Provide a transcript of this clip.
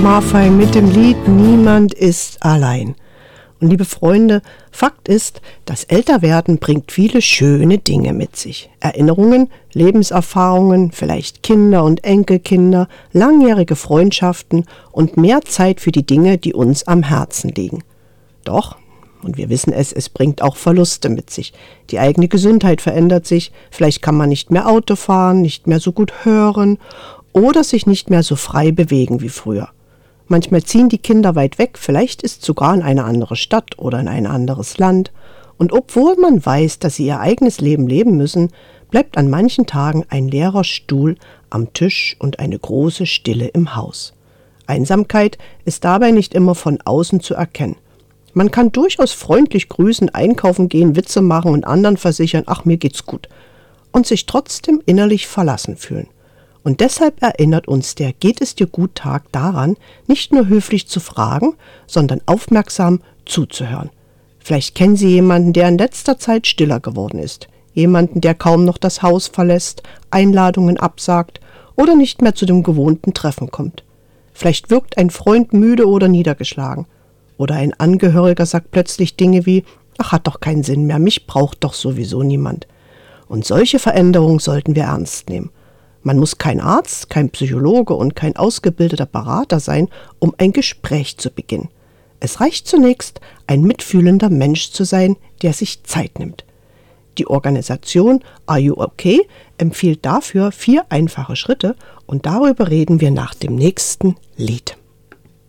Marfein mit dem Lied Niemand ist allein. Und liebe Freunde, Fakt ist, das Älterwerden bringt viele schöne Dinge mit sich. Erinnerungen, Lebenserfahrungen, vielleicht Kinder und Enkelkinder, langjährige Freundschaften und mehr Zeit für die Dinge, die uns am Herzen liegen. Doch, und wir wissen es bringt auch Verluste mit sich. Die eigene Gesundheit verändert sich, vielleicht kann man nicht mehr Auto fahren, nicht mehr so gut hören oder sich nicht mehr so frei bewegen wie früher. Manchmal ziehen die Kinder weit weg, vielleicht ist sogar in eine andere Stadt oder in ein anderes Land. Und obwohl man weiß, dass sie ihr eigenes Leben leben müssen, bleibt an manchen Tagen ein leerer Stuhl am Tisch und eine große Stille im Haus. Einsamkeit ist dabei nicht immer von außen zu erkennen. Man kann durchaus freundlich grüßen, einkaufen gehen, Witze machen und anderen versichern, ach, mir geht's gut. Und sich trotzdem innerlich verlassen fühlen. Und deshalb erinnert uns der Geht es dir gut Tag daran, nicht nur höflich zu fragen, sondern aufmerksam zuzuhören. Vielleicht kennen Sie jemanden, der in letzter Zeit stiller geworden ist. Jemanden, der kaum noch das Haus verlässt, Einladungen absagt oder nicht mehr zu dem gewohnten Treffen kommt. Vielleicht wirkt ein Freund müde oder niedergeschlagen. Oder ein Angehöriger sagt plötzlich Dinge wie, ach, hat doch keinen Sinn mehr, mich braucht doch sowieso niemand. Und solche Veränderungen sollten wir ernst nehmen. Man muss kein Arzt, kein Psychologe und kein ausgebildeter Berater sein, um ein Gespräch zu beginnen. Es reicht zunächst, ein mitfühlender Mensch zu sein, der sich Zeit nimmt. Die Organisation Are You Okay empfiehlt dafür 4 einfache Schritte und darüber reden wir nach dem nächsten Lied.